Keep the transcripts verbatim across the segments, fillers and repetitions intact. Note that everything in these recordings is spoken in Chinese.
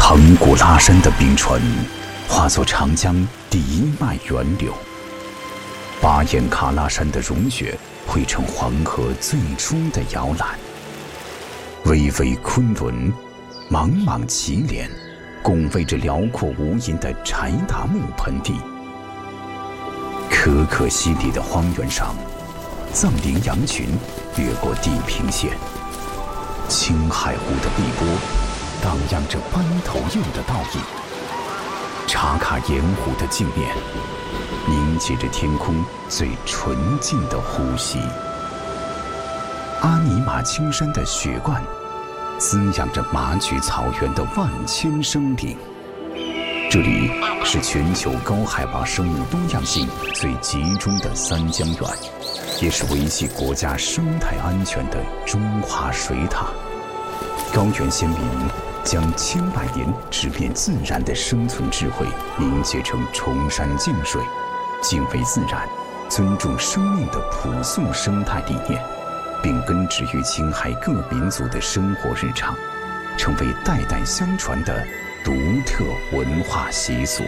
腾古拉山的冰川，化作长江第一脉源流；巴彦喀拉山的融雪，汇成黄河最初的摇篮。巍巍昆仑，茫茫祁连，拱卫着辽阔无垠的柴达木盆地。可可西里的荒原上，藏羚羊群掠过地平线。青海湖的碧波荡漾着斑头鼬的倒影，茶卡盐湖的镜面凝结着天空最纯净的呼吸。阿尼玛青山的雪冠滋养着马曲草原的万千生灵。这里是全球高海拔生物多样性最集中的三江源，也是维系国家生态安全的中华水塔。高原先民将千百年直面自然的生存智慧凝结成崇山峻水，敬畏自然、尊重生命的朴素生态理念，并根植于青海各民族的生活日常，成为代代相传的独特文化习俗。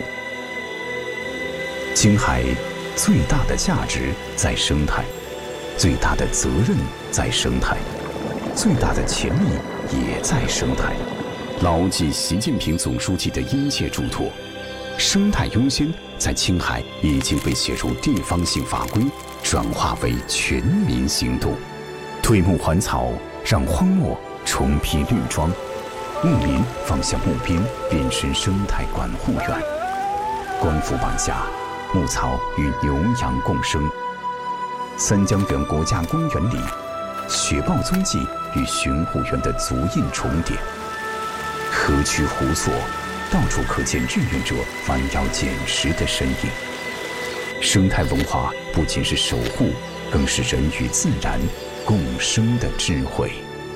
青海最大的价值在生态，最大的责任在生态，最大的潜力也在生态。牢记习近平总书记的殷切嘱托，生态优先在青海已经被写入地方性法规，转化为全民行动。退牧还草，让荒漠重披绿装，牧民放下牧鞭，变身生态管护员。光伏板下，牧草与牛羊共生。三江源国家公园里，雪豹踪迹与巡护员的足印重叠。河曲湖索，到处可见志愿者弯腰捡拾的身影。生态文化不仅是守护，更是人与自然共生的智慧。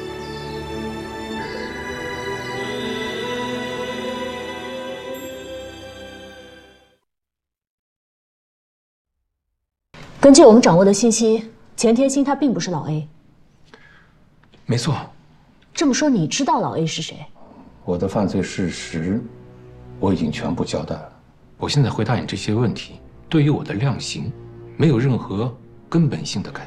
根据我们掌握的信息，钱天星他并不是老 A。 没错。 这么说，你知道老 A 是谁？ 我的犯罪事实，我已经全部交代了。我现在回答你这些问题，对于我的量刑，没有任何根本性的改变。